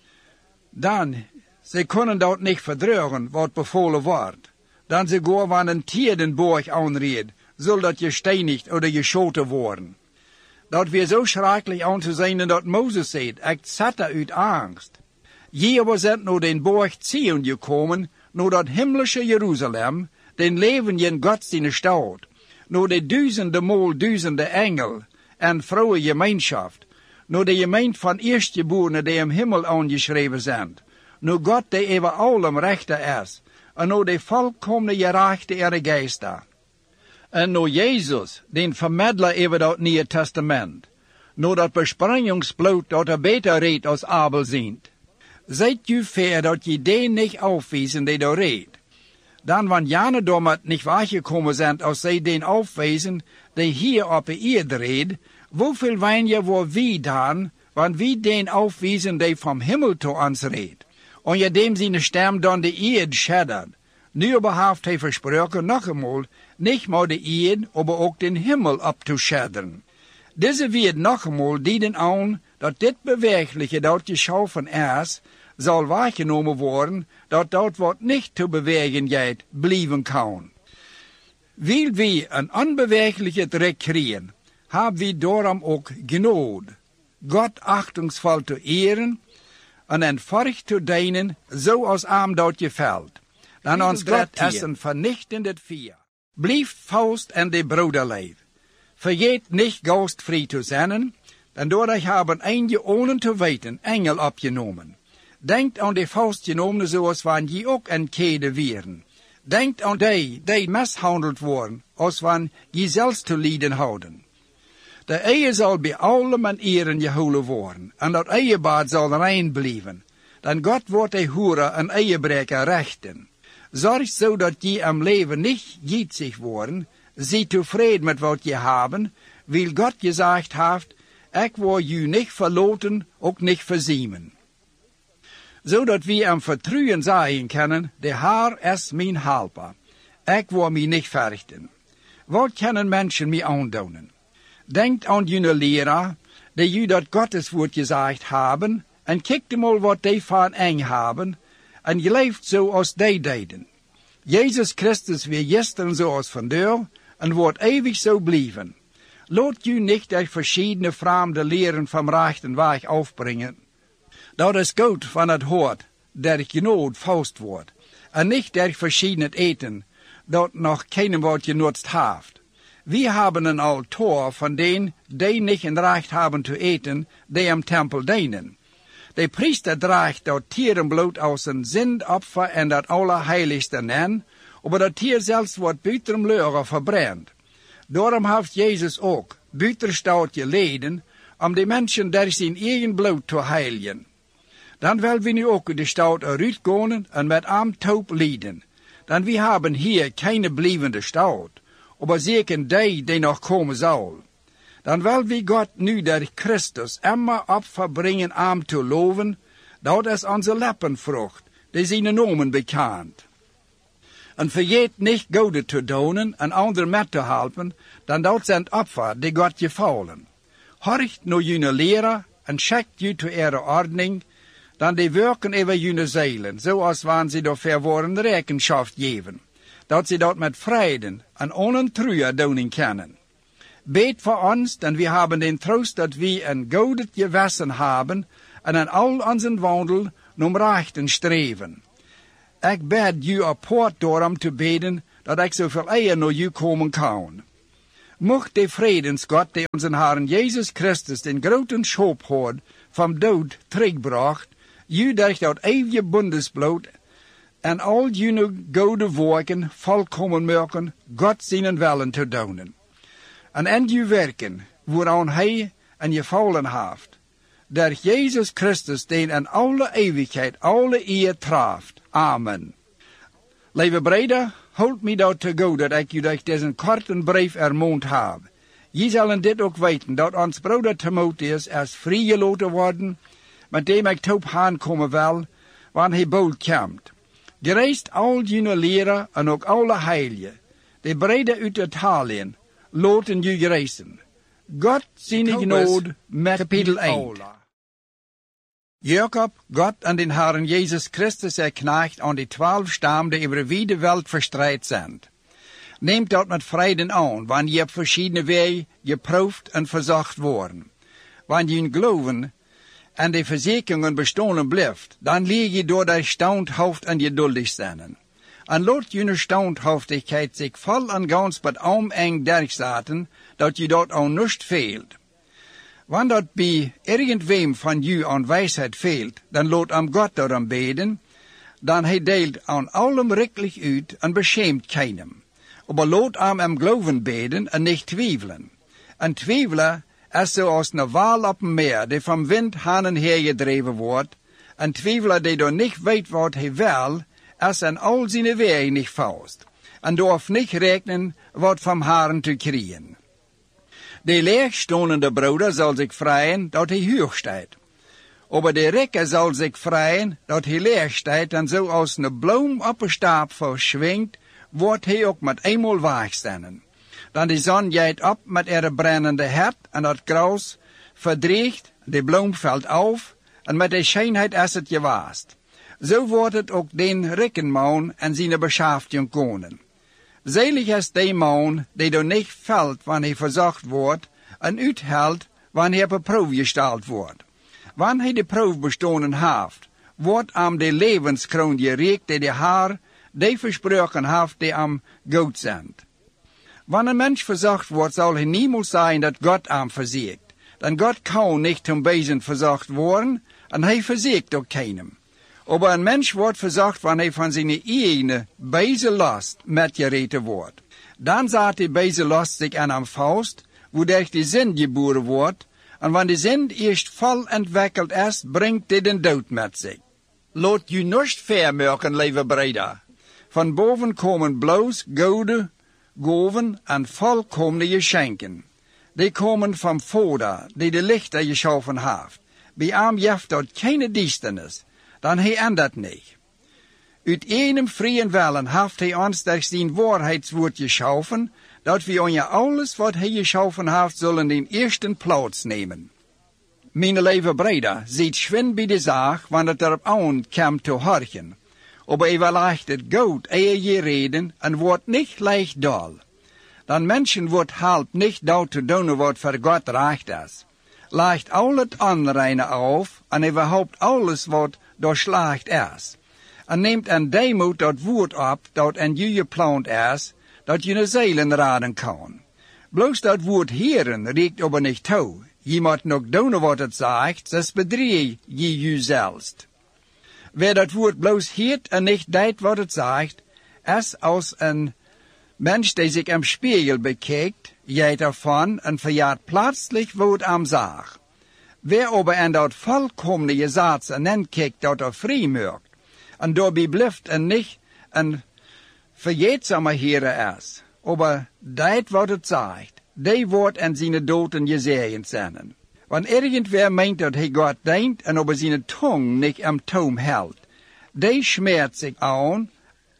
Speaker 1: Dan, ze kunnen dat niet verdrugen, wat bevolen wordt. Dan ze går van een tierdenborg aanreed, zal dat gesteinigd of geschoten worden. Dat weer zo schrikkelijk aan te zijn dat Mozes zei, ik zette uit angst. Je was het naar den borg Zion gekomen, naar dat himmlische Jeruzalem, den levenden God zijn stad, naar de duizende engel en vrouwen gemeenschap, naar de gemeente van eerstgeborenen die im himmel aangeschreven zijn, naar God die over allem rechter is, en naar de volkomene gerechte ere geester. En naar Jezus, den vermiddelaar over dat Nieuwe Testament, naar dat besprengingsbloed dat beter reed als Abel zint. Zijt u ver dat je den niet afwezen die daar reed. Dan wanneer jane dommert niet weggekomen zijn als zij den afwezen die hier op de aarde reed, hoeveel weinig voor wie dan, wanneer wie den afwezen die van himmel toe ons reed. En je dem zijn stem dan de aarde scheddert. Nu heeft hij versproken nog eenmaal, niet maar de aarde, maar ook den himmel op te schedderen. Deze wird nog eenmaal dienen aan dat dit bewegelijke dat geschaffen is, zal waargenomen worden, dat wat niet te bewegen gaat, blijven kan. Wil we een onbewegelijke trek krijgen, hebben we daarom ook genade, God achtingsvol te eren en eenvoudig te dienen, zoals hem dat gevalt. Dan ons God is een vernichtende vier. Blijf vast in de broederlijf. Vergeet niet gastvrij te zijn, en doordat hebben eindige ohne te weten engel opgenomen. Denkt aan de vastgenomenen zoals wanneer je ook een kede wieren. Denkt aan die mishandeld worden, als wanneer je zelfs te lijden houden. De eie zal bij alle men eren gehouden worden, en dat eiebaad zal rein blijven. Dan God wordt de hoeren en eiebreker rechten. Zorg zodat je am leven niet gietzig worden, zie tevreden met wat je hebben, wil God gezegd heeft, ik wil je niet verloten, ook niet verziemen. Zodat we am vertrouwen zeggen kunnen, de Heer is mijn helper. Ik wil mij niet verrichten. Wat kunnen mensen mij aandoen? Denkt aan jullie leraar, die jullie dat Gottes woord gezegd hebben, en kijkt mal wat die van eng hebben, en je leeft zoals die deden. Jezus Christus weer gisteren zoals vandaag, en wordt eeuwig zo blijven. Laat u niet durch verschiedene vreemde leren van rechten weg afbrengen. Dat is goed van het hoort, der genood vast wordt, en niet durch verschiedene eten, dat nog keinem wat genutzt heeft. We hebben een altaar van denen die niet een recht hebben te eten, die im tempel dienen. De priester draagt dat tierenbloed als een zindopfer en dat allerheiligste nen, maar dat tier zelfs wordt buiten leuren verbrand. Daarom heeft Jezus ook buitenstout geleden, om de mensen door zijn eigen bloed te heiligen. Dan wil we nu ook de stout eruit gaan en met hem toop lijden. Dan we hebben hier keine blijvende stout, maar zeker die nog komen zal. Dan wil we God nu door Christus immer opfer brengen hem te loven, dat is onze leppenvrucht, die zijn nomen bekend. En vergeet niet goede te doen en anderen met te helpen, dan dat zijn opfer die God gevallen. Horcht naar jullie leraar en checkt jullie te ihre ordening, dan die werken over jullie zeilen, zoals wanneer ze door verworren rekenschap geven, dat ze dat met vreden en onuntruier doen kunnen. Beet voor ons, dan we hebben den troost dat we een godet gewissen hebben, en aan al onze wandel om rechten streven. Ik bid u apart daarom te bidden, dat ik zoveel eer naar u komen kan. Mocht de vredensgod, die onze Herren Jezus Christus den groten Schophoord van dood terugbracht, u durch dat eeuwige bundesbloed en al jullie goede werken volkomen maken, God zijn willen te doen. En in uw werken, waaraan hij en je vallen heeft, durch Jezus Christus, den in alle eeuwigheid alle eer traaft. Amen. Lieve breder, houd me dat te go, dat ik u durch deze korte brief ermunt heb. Je zullen dit ook weten, dat ons broeder Timotheus is vrijgelaten worden, met dem ik top aankomen wil, wanneer hij bold komt. Gereist al jullie leren en ook alle heiligen, de breder uit Italië, laten u gereisen. God zijn genade met kapitel 1. Jacob, God en den Herren Jezus Christus knecht aan die 12 stammen die over de wereld verstreit zijn. Neemt dat met vrede aan, wanneer je op verschillende wegen geproefd en verzocht worden. Wanneer je geloven en de verzekeringen bestolen blijft, dan leer je door de standhoofd en geduldig zijn. En laat je standhoofdigheid zich vol en gans met arm eng durchzetten, dat je dat aan niets veelt. Wanneer dat bij irgendwem van u aan wijsheid veelt, dan laat am God daarom beden, dan hij deelt aan allem richtelijk uit en beschämt keinem. Maar laat am geloven beden en niet twijfelen. En twijfelen is zoals een wal op een meer, die van wind heen en her gedreven wordt, en twijfelen die door niet weet wat hij wil, is aan al zijn wegen niet vast, en durft niet rekenen wat van Herren te krijgen. De leegstonende broeder zal zich vrijen dat hij hoog staat. Maar de rekke zal zich vrijen dat hij leeg staat en zo als een bloem op een staap verschwingt, wordt hij ook met eenmaal wegstaan. Dan de zon gaat op met haar brandende hert en dat gras verdriegt, de bloem valt af en met de schijnheid is het gewaast. Zo wordt het ook den rekkenman en zijn beschafting konen. Zelig is de man die door niet valt wanneer hij verzocht wordt en uithelt wanneer hij op proef gesteld wordt. Wanneer hij de proef bestonen heeft, wordt aan de levenskroon gereikt die de Heer die versproken heeft die am goed zijn. Wanneer een mens verzocht wordt, zal hij niemals zijn dat God am verziekt. Dan God kan niet ten bezen verzocht worden en hij verziekt ook keinem. Maar een mens wordt verzocht wanneer hij van zijn eigen bezenlast metgereten wordt. Dan zet die bezenlast zich aan hem vast, waardoor de zin geboren wordt, en wanneer de zin eerst vol ontwikkeld is, brengt dit een dood met zich. Laat je niet vermerken, lieve breder. Van boven komen bloos, gouden, goven en volkomene geschenken. Die komen van Vader, die de lichter geschaffen heeft. Bij hem heeft dat geen duisternis. Dan hij ändert niet. Uit einem vrije willen heeft hij ons durch zijn waarheidswoord geschaffen, dat we aan alles wat hij geschaffen heeft zullen in eerste plaats nemen. Mijn lieve breder, ziet schwind bij de zaak, wanneer het erop aankomt te horchen. Maar hij leicht het goed eer je reden en wordt niet leicht dol. Dan mensen wordt helpt niet dat te doen wat voor God recht is. Leicht al het onreine af en überhaupt alles wat doorslaagd is. En neemt een deemoed dat woord op dat in je geplant is, dat je de zielen raden kan. Bloos dat woord heren reikt aber niet toe. Je moet nog doen wat het zegt, dus bedreig je jezelf. Wer dat woord bloos heert en niet deed wat het zegt, is als een mens die zich im spiegel bekijkt, jijt ervan en verjaart plötzlich wat am zag. Wer aber in dat volkomene gezats en kijkt dat vrij merkt, en daarbij blijft en niet een verjetsamer Heere is, aber dat wat het zegt, die wordt in zijn doden gezegend zijn. Want irgendwer meint dat hij God denkt en over zijn tong niet am toom houdt, die schmeert zich aan,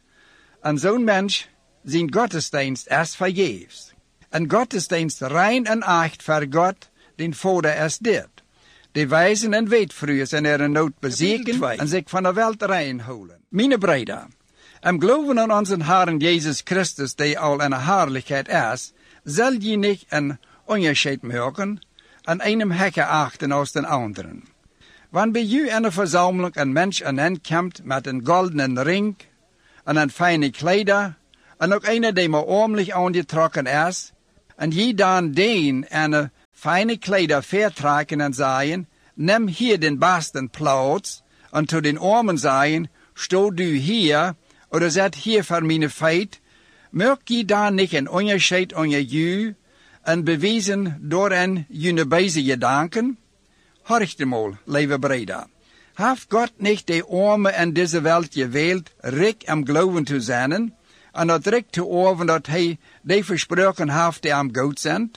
Speaker 1: en zo'n mens zijn gottesdienst is vergeefs. En gottesdienst rein en echt voor God, den Vader is dit. De wijzen en weetvruers en er een nood bezeken en zich van de wereld reinholen. Mijn breder, geloven aan onze Herren Jezus Christus, die al in herrlijkheid is, zal je niet een onderscheid maken en einem hekke achten als den anderen. Want bij u en een verzameling een mens aan komt met een goldenen ring en een fijne kleider, en ook een die maar ordentlich aangetrokken is, en je dan den en een fijne kleider vertrekken en zeggen, neem hier den beste plaats, en tot den armen zeggen, sto du hier, oder zet hier voor mijn feit, merk je dan niet een onderscheid onder je, en bewijzen door een jene bezige gedanken? Horcht eenmaal, lieve breder. Heeft God niet de armen in deze wereld gewählt, rijk am geloven te zijn, en dat rijk te oven dat hij die versproken heeft die am goed zijn?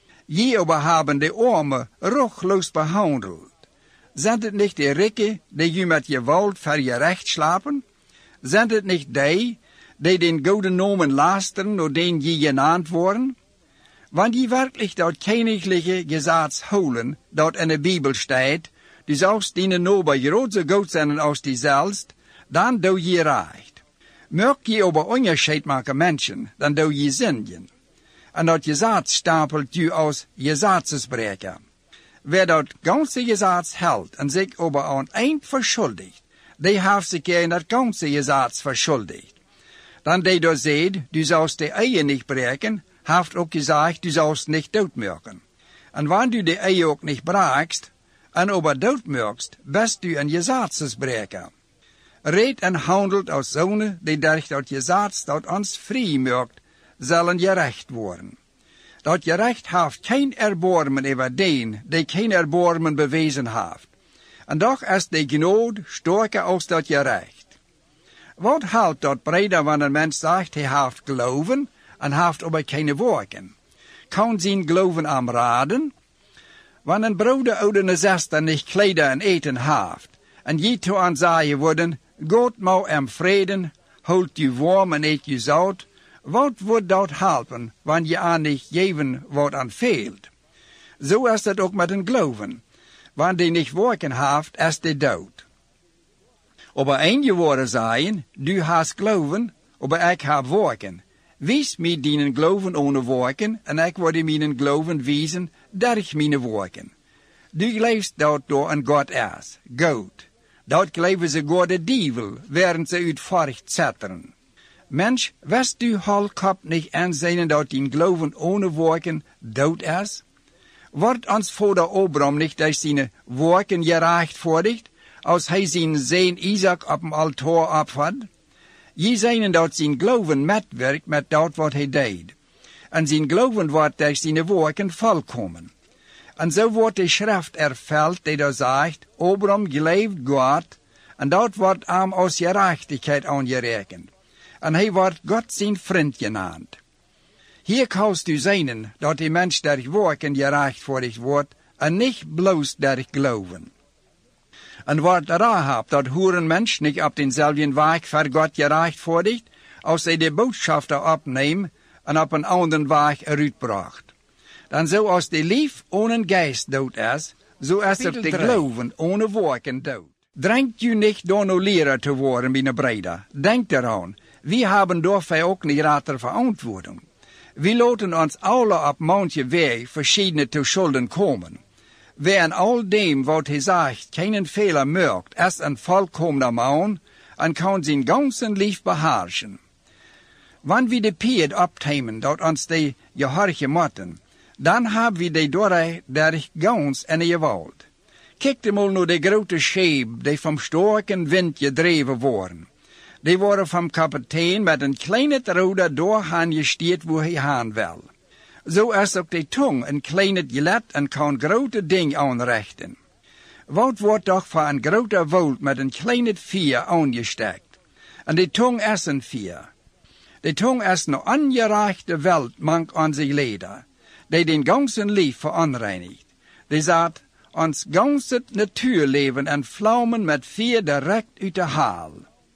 Speaker 1: Je aber hebben de armen ruchloos behandeld. Zijn het niet de rijken die je met geweld voor je recht slapen? Zijn het niet die den gouden nomen lasteren door den je genaamd worden? Want je werkelijk dat königliche Gesetz holen, dat in de Bibel staat, du sollst deine Nachbarn groot goed zijn als die zelfst, dan doe je recht. Merk je aber onderscheid maken mensen, dan doe je zindjen. En dat Gesetz stapelt je als Gesetzesbrecher. Wer dat ganze Gesetz hält en zich aber aan eind verschuldigt, die heeft zich in dat ganze Gesetz verschuldigt. Dan die dat zegt, du sollst de Ehe niet breken, heeft ook gezegd, du sollst niet doodmerken. En wanneer du de Ehe ook niet breekst, en aber doodmerkst, bist du een Gesetzesbrecher. Reed en handelt als zonen, die durch dat Gesetz dat ons vrij maakt, zullen gerecht worden. Dat gerecht heeft geen erbarmen over den, die geen erbarmen bewezen heeft. En doch is de genade sterker als dat gerecht. Wat helpt dat breder wanneer een mens zegt, hij heeft geloven, en heeft aber keine werken? Kan zijn geloven am raden? Wanneer een broeder ouder zuster niet kleden en eten heeft, en je toe aan zeggen worden, God mau am vreden, holt je warm en eet je zout, wat wordt dat helpen, wanneer je aan niet geven wat aan veelt? Zo is het ook met een geloven. Wanneer die niet werken heeft, is die dood. Aber een woorden zeggen, du hast geloven, aber ik heb werken. Wies mij dienen geloven ohne werken, en ik word mijn geloven wijzen durch mijn werken. Du geloofst dat door een God is, God. Dat geloven ze God de dievel, während ze uit furcht zetteren. Mensch, wist du halkap niet aanzien dat die geloven ohne werken dood is? Wordt ons vader Abraham niet durch zijn werken gerechtvaardigd, als hij zijn zoon Isaac op een altaar opvat? Je zijn dat zijn geloven metwerkt met dat wat hij deed. En zijn geloven wordt durch zijn werken volkomen. En zo wordt de schrift ervuld die daar zegt, Abraham geloofde God, en dat wordt hem als gerechtigheid aangerekend. En hij wordt God zijn vriend genaamd. Hier kannst u zien dat de mens durch werken gerechtvaardigd wordt, en niet bloos durch geloven. En wordt Rahab, dat hoerenmensch, niet op denzelfden weg voor God gerechtvaardigd, als hij de boodschafter opneemt en op een anderen weg eruit bracht. Dan zoals de lief ohne geest dood is, zo is het de geloven ohne werken dood. Drinkt u niet door no leraar te worden, mijn breder. Denk eraan, we hebben daarvoor ook niet rater verantwoording. We laten ons alle op manche weg verschillende te schulden komen. Wer in al dem, wat hij zegt, geen fehler merkt, is een volkomener man en kan zijn ganzen lief beherrschen. Wanneer we de pied opnemen, dat ons de gehorchen moeten, dan hebben we de durch gans in de geweld. Kijk eenmaal naar de grote scheep die van sterke wind gedreven worden. Die worden van kapitein met een kleine roder doorgaan gesteerd waar hij gaan wil. Zo is ook de tong een kleine gelet en kan grote dingen aanrichten. Wat wordt toch voor een grote wolk met een kleine vier aangestekt? En de tong is een vier. De tong is een ongerechte welt mank aan zich leder, die den ganzen lief veronreinigt. Die zat ons ganse natuurleven en vlammen met vier direct uit de haal.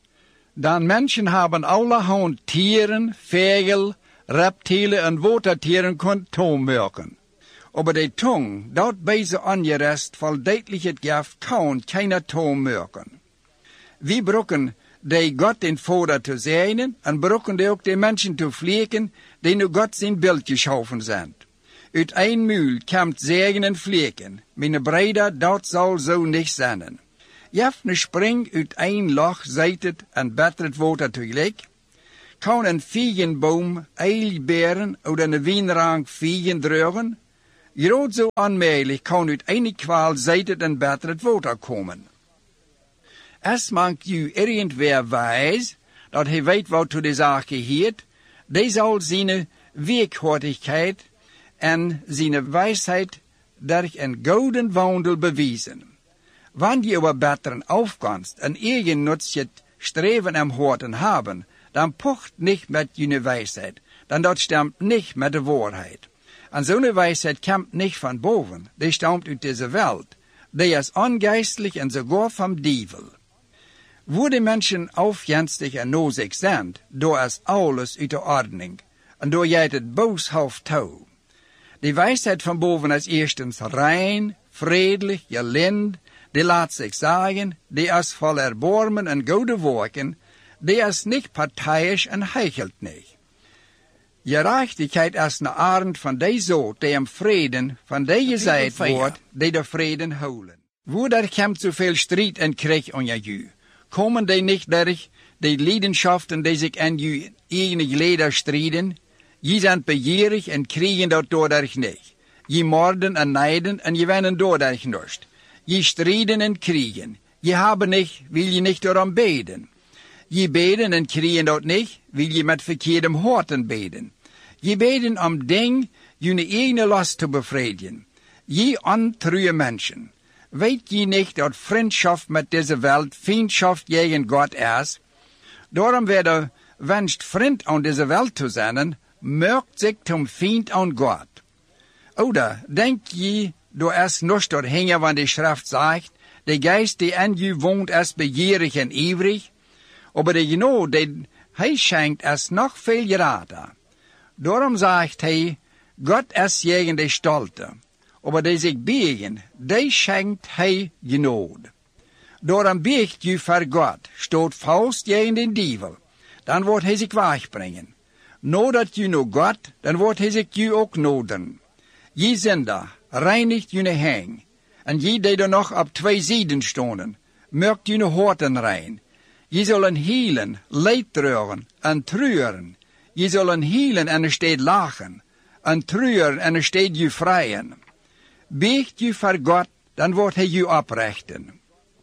Speaker 1: Dan mensen hebben allerhand tieren, vogel, reptielen en watertieren kunnen toonmerken. Aber de tong, dat deze ongerest voldeidelijk het geeft, kan keine toonmerken. We brokken de God den Vader te zijn en brokken de ook de mensen te vliegen, die nu God zijn beeld geschaffen zijn. Uit een muil komt zegen en vleken. Mijn breder, dat zal zo niet zijn. Jefne spring uit een loch, zijt het en bettert water tegelijk. Kan een viegenboom eil beren of een wijnrank viegen drugen? Groot zo aanmerkelijk kan uit een kwaal zijt het en bettert water komen. Es maakt u irgendwer wijs, dat hij weet wat to de zaak geheert, die zal zijn weekhoordigheid en zijn wijsheid durch een gouden wandel bewijzen. Wanneer je over betteren aufkannst en eigennutz het streven am Horten haben, dan pocht nicht met je wijsheid, dan dat stemt nicht met de waarheid. En zo'n wijsheid komt nicht van boven, die stemt uit deze wereld, die is ongeistelijk en sogar vom dievel. Wo die Menschen aufjenstig en nozig zijn, door is alles uit de ordening, en door jij het booshoofd toe. Die wijsheid van boven is eerstens rein, vredelijk, gelind, die laat zich zeggen, die is vol erbarmen en goede werken, die is niet partijdig en heichelt niet. Gerechtigheid is een arend van die soort die hem vreden van die gezegd wordt, die de vreden houden. Wo er komt zoveel strijd en krijg aan je, komen die niet durch die leidenschaften die zich aan je eigen leden strijden? Je zijn begierig en krijgen dat doordat niet. Je moorden en neiden en je wennen doordat niet. Je strijden en krijgen. Je hebben niet, wil je niet erom beden. Je beden en krijgen dat niet, wil je met verkeerde harten beden. Je beden om ding je eigen last te bevredigen. Je ontruie mensen. Weet je niet dat vriendschap met deze wereld vriendschap tegen God is? Daarom werd wenscht vriend aan deze wereld te zijn, merkt zich zum Feind aan God. Oder denk je, du es nog dort hängen, wann die Schrift sagt, der Geist, die in je wohnt, ist begierig en ivrig, aber der genau, den hij schenkt, ist noch viel gerader. Darum sagt hij, Gott ist gegen die Stolte, aber die sich biegen, die schenkt hij genode. Darum biegt je voor Gott, stoot faust gegen den Dievel, dan wordt hij zich wegbrengen. Nodat je no Gott, dan wordt hij zich je ook noden. Je zinder, reinigt je hang, en je die er nog op twee zijden stonden, merkt je horten rein. Je zullen hielen, leid treuren en treuren. Je zullen hielen en er steed lachen, en treuren en er steed je vrijen. Beegt je voor God, dan wordt hij je oprechten.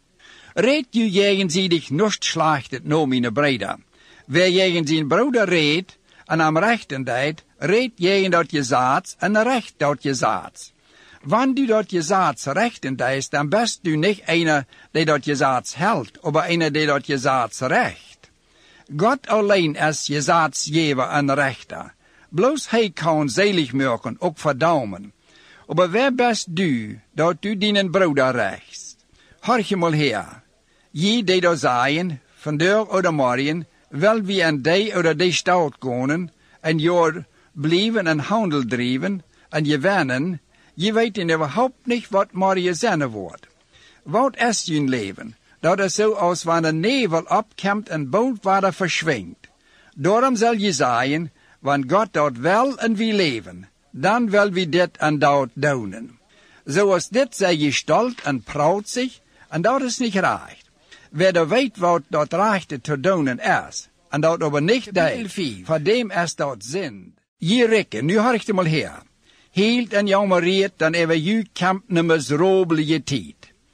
Speaker 1: Reed je gegenseidig nicht slachtet, no mijn breder. Wer gegen zijn broeder reed, en am rechten deed, reed gegen dat je zaad, en recht dat je zaad. Wanneer du dat je zaad rechten deist, dan best du niet einer, die dat je zaad held, aber einer, die dat je zaad recht. God alleen is je zaadsgever en rechter. Bloos hij kan selig maken, ook verdaumen. Aber wer best du, dat du dienen broeder rechts? Hoor je mal her. Je die daar zeggen, vandaag oder morgen, wel wie en die oder die stad gaan, en je blijven en handel drijven, en je wennen, je weet überhaupt niet wat morgen zijn wordt. Wat is je leven? Dat is zo als wanneer een nevel opkomt en bootwater verschwingt. Daarom zal je zeggen, wanneer God dat wel en wie leven, dan wil we dit en dat doen. Zoals dit zij je stolt en proud zich, en dat is niet recht. Wer weet wat dat rechte te doen is, en dat aber niet deed, voor dem is dat zin. Je rekken, nu hoor ik het mal her. Hield en jammereert, dan even je kamp ne miserabele tijd.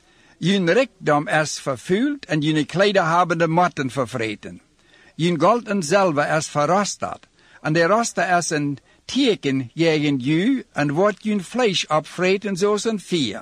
Speaker 1: Jun rijkdom is vervuild en june kleider hebben de motten vervreten. Jun gold en zilver is verrosterd, en de roster is een teken tegen je en wordt jun vlees opvreten zoals een vier.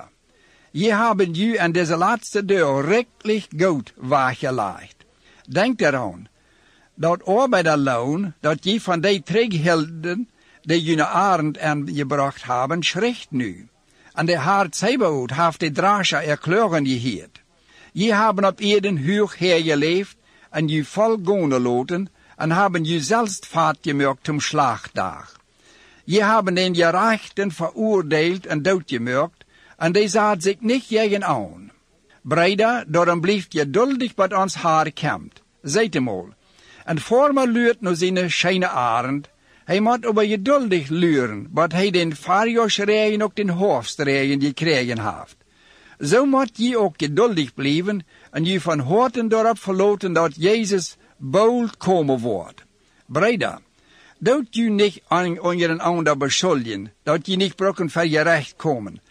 Speaker 1: Je hebben je aan deze laatste deur rechtlich goed weggelegd. Denk eraan, dat arbeiderloon, dat je van die terughielden, die june arend aangebracht hebben, schricht nu. En de hart Zebaoth heeft de drascher erkleuren geheerd. Je hebben op Eden hoog hergeleefd, en je vol gone loten, en hebben je zelfs vaart gemerkt zum Schlachtdag. Je hebben den gerechten veroordeeld en doodgemerkt, en die zaad zich niet tegen aan. Breder, daarom blijft je duldig wat ons haar komt. Zijt hem al. En voor me luurt no zijn schijne arend, Hij moet aber geduldig luren, wat hij den Vaarjaarsrijen ook den hoofstrijen gekregen heeft. Zo moet je ook geduldig blijven en je van harten daarop verlaten dat Jezus bald komen wordt. Breder, doet je niet aan een ander beschuldigen, dat je niet brokken voor je recht komen.